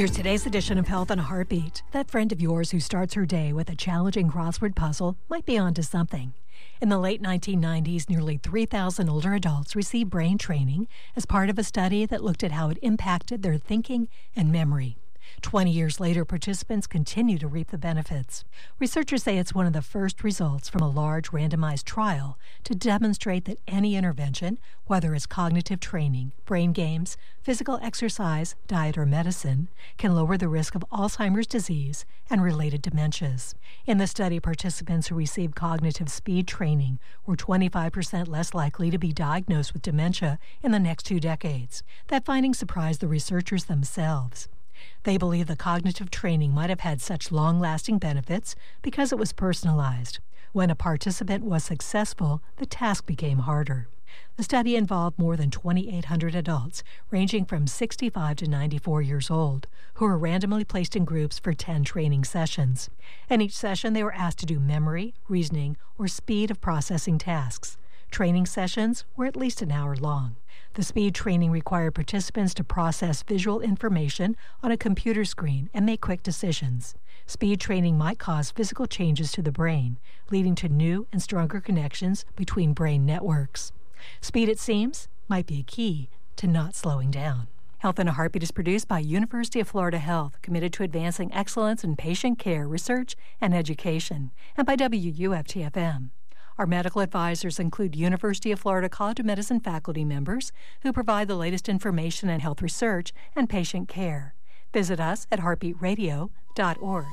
Here's today's edition of Health on a Heartbeat. That friend of yours who starts her day with a challenging crossword puzzle might be onto something. In the late 1990s, nearly 3,000 older adults received brain training as part of a study that looked at how it impacted their thinking and memory. 20 years later, participants continue to reap the benefits. Researchers say it's one of the first results from a large randomized trial to demonstrate that any intervention, whether it's cognitive training, brain games, physical exercise, diet, or medicine, can lower the risk of Alzheimer's disease and related dementias. In the study, participants who received cognitive speed training were 25% less likely to be diagnosed with dementia in the next 2 decades. That finding surprised the researchers themselves. They believe the cognitive training might have had such long-lasting benefits because it was personalized. When a participant was successful, the task became harder. The study involved more than 2,800 adults, ranging from 65 to 94 years old, who were randomly placed in groups for 10 training sessions. In each session, they were asked to do memory, reasoning, or speed of processing tasks. Training sessions were at least an hour long. The speed training required participants to process visual information on a computer screen and make quick decisions. Speed training might cause physical changes to the brain, leading to new and stronger connections between brain networks. Speed, it seems, might be a key to not slowing down. Health in a Heartbeat is produced by University of Florida Health, committed to advancing excellence in patient care, research, and education, and by WUFT-FM. Our medical advisors include University of Florida College of Medicine faculty members who provide the latest information in health research and patient care. Visit us at heartbeatradio.org.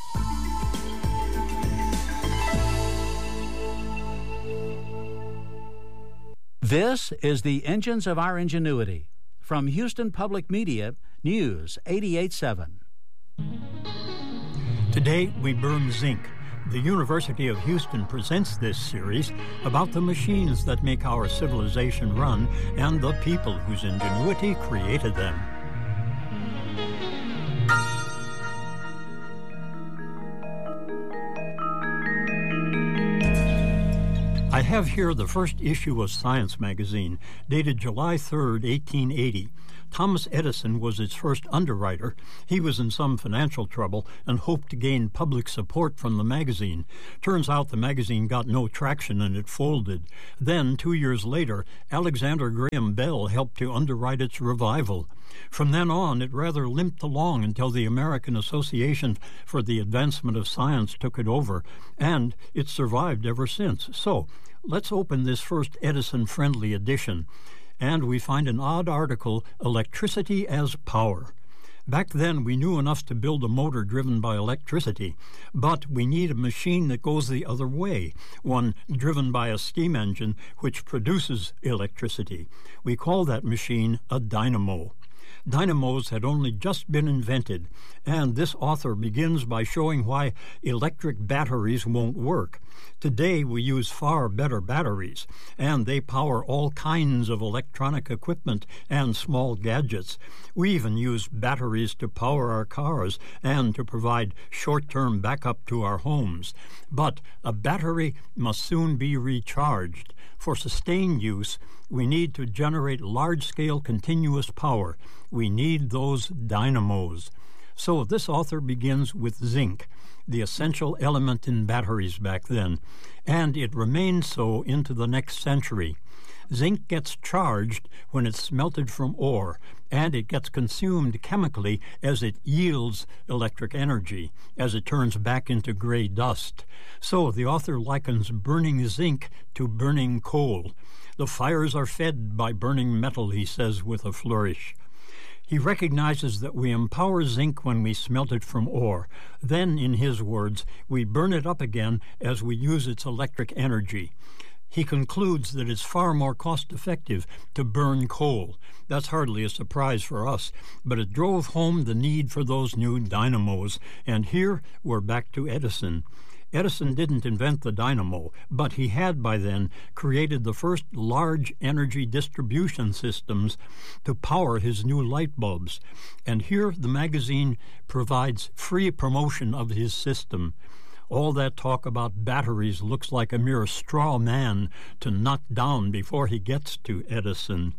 This is the Engines of Our Ingenuity. From Houston Public Media, News 88.7. Today we burn zinc. The University of Houston presents this series about the machines that make our civilization run and the people whose ingenuity created them. I have here the first issue of Science magazine, dated July 3rd, 1880. Thomas Edison was its first underwriter. He was in some financial trouble and hoped to gain public support from the magazine. Turns out the magazine got no traction and it folded. Then, 2 years later, Alexander Graham Bell helped to underwrite its revival. From then on, it rather limped along until the American Association for the Advancement of Science took it over, and it survived ever since. So, let's open this first Edison-friendly edition. And we find an odd article, Electricity as Power. Back then, we knew enough to build a motor driven by electricity, but we need a machine that goes the other way, one driven by a steam engine which produces electricity. We call that machine a dynamo. Dynamos had only just been invented, and this author begins by showing why electric batteries won't work. Today we use far better batteries, and they power all kinds of electronic equipment and small gadgets. We even use batteries to power our cars and to provide short-term backup to our homes. But a battery must soon be recharged. For sustained use, we need to generate large-scale continuous power. We need those dynamos. So this author begins with zinc, the essential element in batteries back then, and it remains so into the next century. Zinc gets charged when it's smelted from ore, and it gets consumed chemically as it yields electric energy, as it turns back into gray dust. So the author likens burning zinc to burning coal. The fires are fed by burning metal, he says with a flourish. He recognizes that we empower zinc when we smelt it from ore. Then, in his words, we burn it up again as we use its electric energy. He concludes that it's far more cost-effective to burn coal. That's hardly a surprise for us, but it drove home the need for those new dynamos. And here we're back to Edison. Edison didn't invent the dynamo, but he had by then created the first large energy distribution systems to power his new light bulbs. And here the magazine provides free promotion of his system. All that talk about batteries looks like a mere straw man to knock down before he gets to Edison.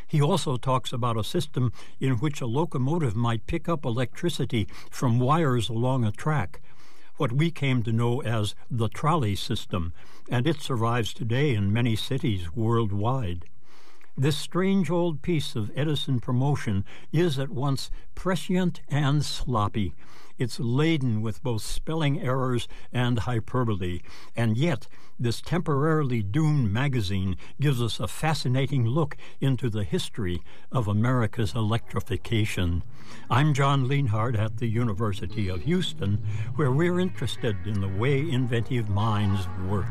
He also talks about a system in which a locomotive might pick up electricity from wires along a track, what we came to know as the trolley system, and it survives today in many cities worldwide. This strange old piece of Edison promotion is at once prescient and sloppy. It's laden with both spelling errors and hyperbole, and yet this temporarily doomed magazine gives us a fascinating look into the history of America's electrification. I'm John Lienhardt at the University of Houston, where we're interested in the way inventive minds work.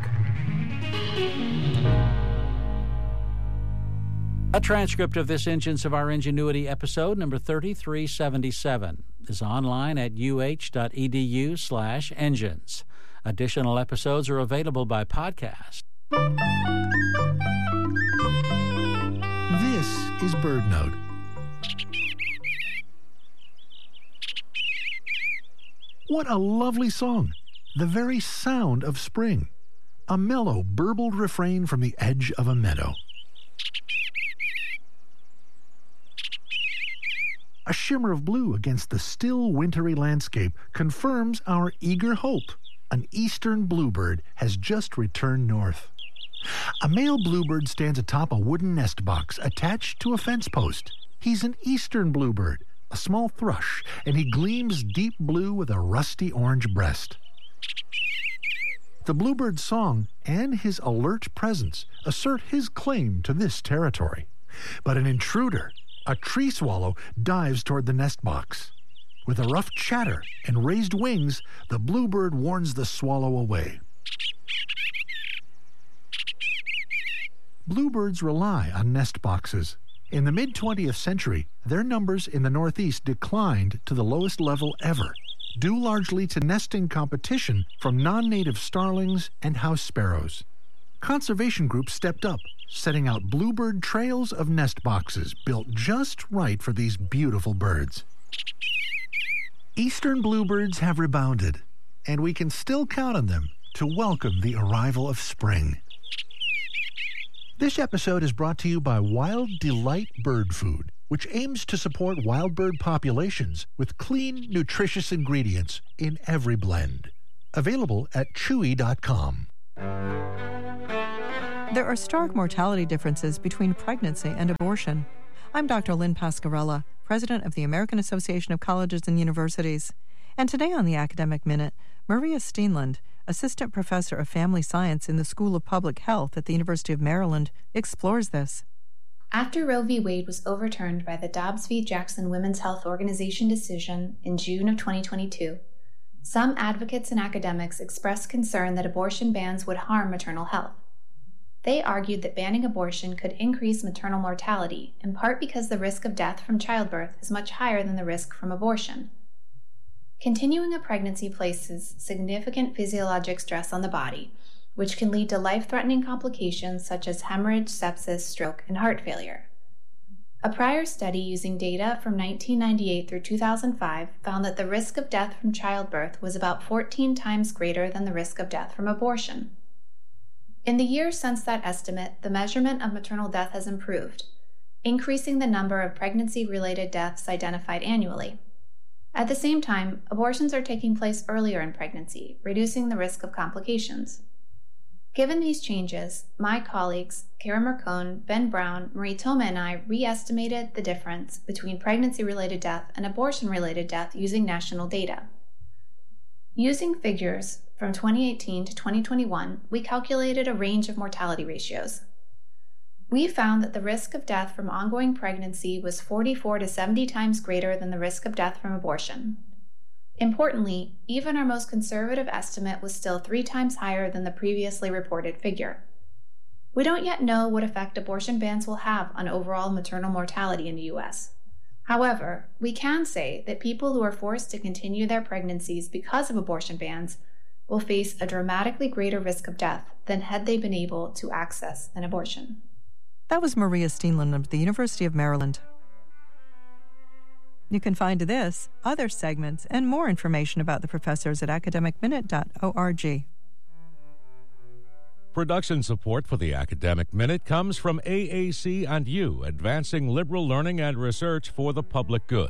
A transcript of this Engines of Our Ingenuity episode, number 3377, is online at uh.edu/engines. Additional episodes are available by podcast. This is BirdNote. What a lovely song! The very sound of spring. A mellow, burbled refrain from the edge of a meadow. A shimmer of blue against the still wintry landscape confirms our eager hope. An eastern bluebird has just returned north. A male bluebird stands atop a wooden nest box attached to a fence post. He's an eastern bluebird, a small thrush, and he gleams deep blue with a rusty orange breast. The bluebird's song and his alert presence assert his claim to this territory. But an intruder, a tree swallow, dives toward the nest box. With a rough chatter and raised wings, the bluebird warns the swallow away. Bluebirds rely on nest boxes. In the mid-20th century, their numbers in the Northeast declined to the lowest level ever, due largely to nesting competition from non-native starlings and house sparrows. Conservation groups stepped up, setting out bluebird trails of nest boxes built just right for these beautiful birds. Eastern bluebirds have rebounded, and we can still count on them to welcome the arrival of spring. This episode is brought to you by Wild Delight Bird Food, which aims to support wild bird populations with clean, nutritious ingredients in every blend. Available at Chewy.com. There are stark mortality differences between pregnancy and abortion. I'm Dr. Lynn Pasquarella, president of the American Association of Colleges and Universities. And today on the Academic Minute, Maria Steenland, assistant professor of family science in the School of Public Health at the University of Maryland, explores this. After Roe v. Wade was overturned by the Dobbs v. Jackson Women's Health Organization decision in June of 2022, some advocates and academics expressed concern that abortion bans would harm maternal health. They argued that banning abortion could increase maternal mortality, in part because the risk of death from childbirth is much higher than the risk from abortion. Continuing a pregnancy places significant physiologic stress on the body, which can lead to life-threatening complications such as hemorrhage, sepsis, stroke, and heart failure. A prior study using data from 1998 through 2005 found that the risk of death from childbirth was about 14 times greater than the risk of death from abortion. In the years since that estimate, the measurement of maternal death has improved, increasing the number of pregnancy-related deaths identified annually. At the same time, abortions are taking place earlier in pregnancy, reducing the risk of complications. Given these changes, my colleagues, Kara Mercone, Ben Brown, Marie Thoma, and I re-estimated the difference between pregnancy-related death and abortion-related death using national data. Using figures from 2018 to 2021, we calculated a range of mortality ratios. We found that the risk of death from ongoing pregnancy was 44 to 70 times greater than the risk of death from abortion. Importantly, even our most conservative estimate was still 3 times higher than the previously reported figure. We don't yet know what effect abortion bans will have on overall maternal mortality in the U.S. However, we can say that people who are forced to continue their pregnancies because of abortion bans will face a dramatically greater risk of death than had they been able to access an abortion. That was Maria Steenland of the University of Maryland. You can find this, other segments, and more information about the professors at academicminute.org. Production support for the Academic Minute comes from AAC and U, advancing liberal learning and research for the public good.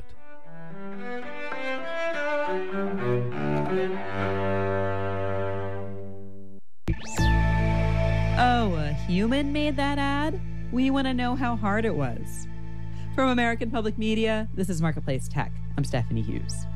Oh, a human made that ad? We want to know how hard it was. From American Public Media, this is Marketplace Tech. I'm Stephanie Hughes.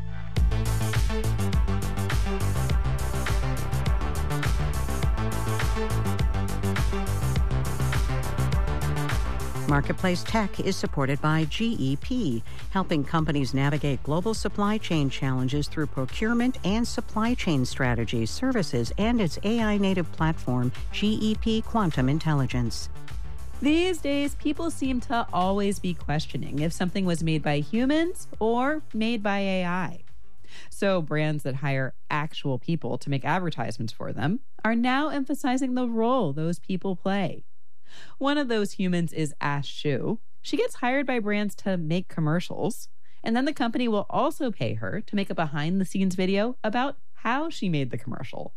Marketplace Tech is supported by GEP, helping companies navigate global supply chain challenges through procurement and supply chain strategies, services, and its AI-native platform, GEP Quantum Intelligence. These days, people seem to always be questioning if something was made by humans or made by AI. So brands that hire actual people to make advertisements for them are now emphasizing the role those people play. One of those humans is Ash Shu. She gets hired by brands to make commercials, and then the company will also pay her to make a behind-the-scenes video about how she made the commercial.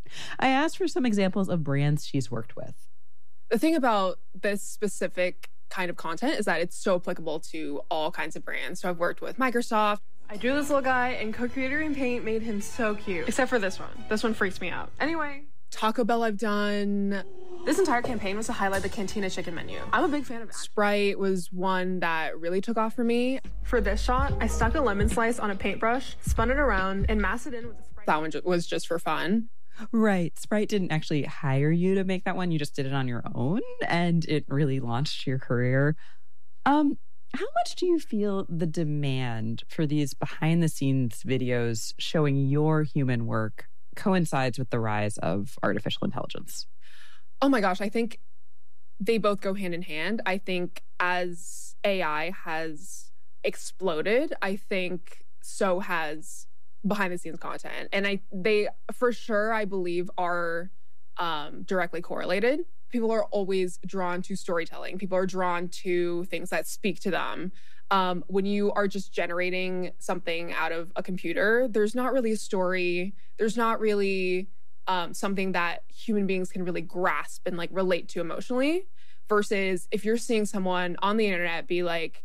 I asked for some examples of brands she's worked with. The thing about this specific kind of content is that it's so applicable to all kinds of brands. So I've worked with Microsoft. I drew this little guy, and Co-Creator in Paint made him so cute. Except for this one. This one freaks me out. Anyway. Taco Bell I've done. This entire campaign was to highlight the Cantina chicken menu. I'm a big fan of it. Sprite was one that really took off for me. For this shot, I stuck a lemon slice on a paintbrush, spun it around, and masked it in with a Sprite. That one was just for fun. Right. Sprite didn't actually hire you to make that one. You just did it on your own, and it really launched your career. How much do you feel the demand for these behind-the-scenes videos showing your human work coincides with the rise of artificial intelligence? Oh my gosh, I think they both go hand in hand. I think as AI has exploded, I think so has behind the scenes content. And they for sure, I believe, are directly correlated. People are always drawn to storytelling. People are drawn to things that speak to them. When you are just generating something out of a computer, there's not really a story. There's not really something that human beings can really grasp and like relate to emotionally, versus if you're seeing someone on the internet be like,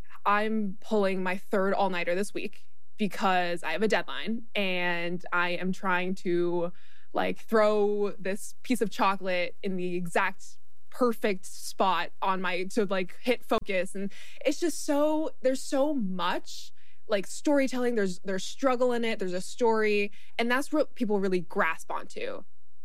I'm pulling my third all-nighter this week because I have a deadline and I am trying to like throw this piece of chocolate in the exact perfect spot on to like hit focus. And it's just there's so much like storytelling, there's struggle in it, there's a story, and that's what people really grasp onto.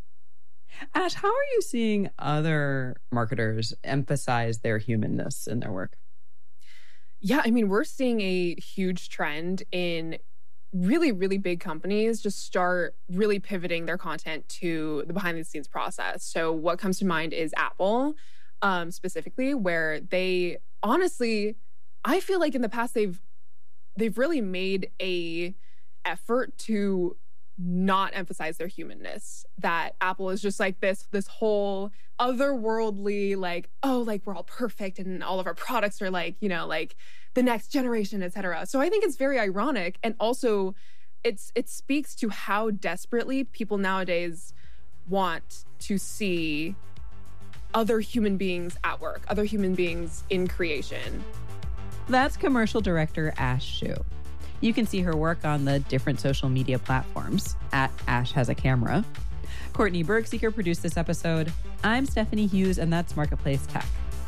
Ash, how are you seeing other marketers emphasize their humanness in their work? Yeah, I mean, we're seeing a huge trend in really, really big companies just start really pivoting their content to the behind the scenes process. So what comes to mind is Apple, specifically, where they honestly, I feel like in the past they've really made a effort to not emphasize their humanness. That Apple is just like this whole otherworldly, like, oh, like we're all perfect and all of our products are like, you know, like the next generation, etc. So I think it's very ironic, and also it speaks to how desperately people nowadays want to see other human beings at work, other human beings in creation. That's commercial director Ash Shu. You can see her work on the different social media platforms at Ash Has a Camera. Courtney Bergseeker produced this episode. I'm Stephanie Hughes, and that's Marketplace Tech.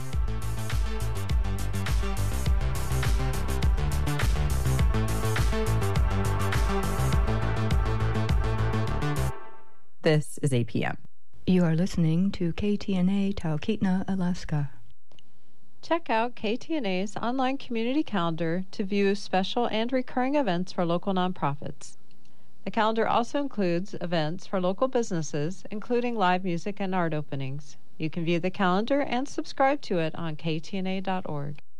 This is APM. You are listening to KTNA Talkeetna, Alaska. Check out KTNA's online community calendar to view special and recurring events for local nonprofits. The calendar also includes events for local businesses, including live music and art openings. You can view the calendar and subscribe to it on ktna.org.